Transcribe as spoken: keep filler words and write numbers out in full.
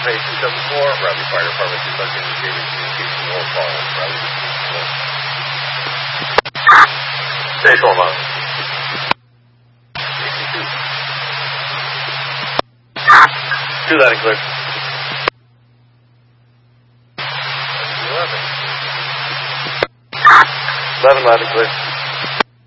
eight two seven four, Bradley Fire Department, two thousand indicated communication or call, Bradley two seven four. Stay four miles. Two that and clear. eleven. eleven loud and clear.